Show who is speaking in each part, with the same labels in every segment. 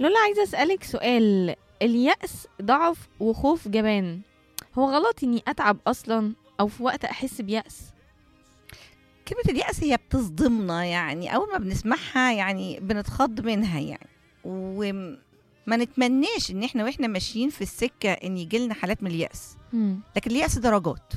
Speaker 1: لولا عايزة أسألك سؤال. اليأس ضعف وخوف جبان، هو غلط إني أتعب أصلا أو في وقت أحس بيأس؟
Speaker 2: كلمة اليأس هي بتصدمنا، يعني أول ما بنسمعها يعني بنتخض منها يعني، وما نتمناش إن احنا واحنا ماشيين في السكة إن يجيلنا حالات من اليأس. لكن اليأس درجات.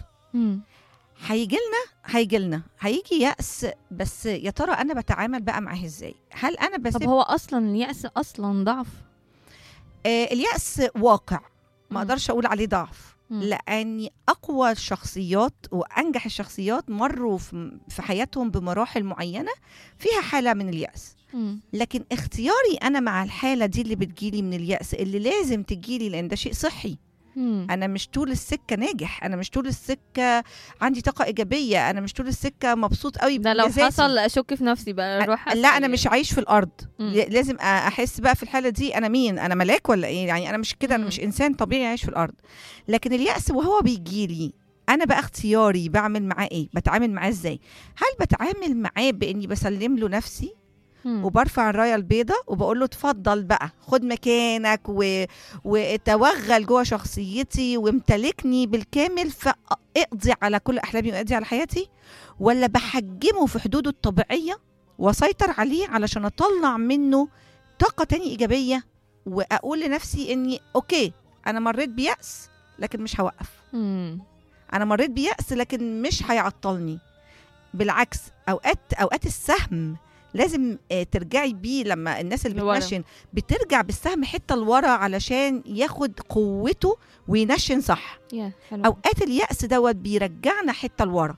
Speaker 2: هيجيلنا هيجي يأس، بس يا ترى أنا بتعامل بقى معاه إزاي؟ هل أنا
Speaker 1: طب
Speaker 2: بسيب؟
Speaker 1: هو أصلا اليأس أصلا ضعف؟
Speaker 2: اليأس واقع، ما
Speaker 1: مم.
Speaker 2: أقدرش أقول عليه ضعف. لأن أقوى الشخصيات وأنجح الشخصيات مروا في حياتهم بمراحل معينة فيها حالة من اليأس. لكن اختياري أنا مع الحالة دي اللي بتجيلي من اليأس، اللي لازم تجيلي لأن ده شيء صحي. أنا مش طول السكة ناجح، أنا مش طول السكة عندي طاقة إيجابية، أنا مش طول السكة مبسوط قوي
Speaker 1: ده لو
Speaker 2: بإنجازاتي.
Speaker 1: حصل أشك في نفسي بقى أروح
Speaker 2: لا أنا مش عايش في الأرض. لازم أحس بقى في الحالة دي أنا مين؟ أنا ملاك ولا إيه؟ يعني أنا مش كده، أنا مش إنسان طبيعي عايش في الأرض. لكن اليأس وهو بيجيلي أنا بقى اختياري بعمل معاه إيه؟ بتعامل معاه إزاي؟ هل بتعامل معاه بإني بسلم له نفسي وبرفع الرايه البيضاء وبقول له اتفضل بقى خد مكانك وتوغل جوه شخصيتي وامتلكني بالكامل، فاقضي على كل احلامي واقضي على حياتي؟ ولا بحجمه في حدوده الطبيعيه واسيطر عليه علشان اطلع منه طاقه تاني ايجابيه، واقول لنفسي اني اوكي انا مريت بيأس لكن مش هوقف. انا مريت بيأس لكن مش هيعطلني، بالعكس اوقات السهم لازم ترجعي بيه. لما الناس اللي بتنشن بترجع بالسهم حته لورا علشان ياخد قوته وينشن صح. اوقات اليأس دوت بيرجعنا حته لورا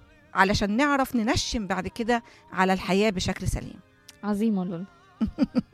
Speaker 2: علشان نعرف ننشن بعد كده على الحياه بشكل سليم.
Speaker 1: عظيمه لول.